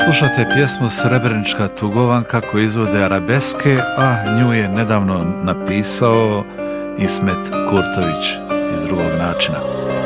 Slušate pjesmu Srebrenička tugovanka koju izvode arabeske, a nju je nedavno napisao Ismet Kurtović iz Drugog načina.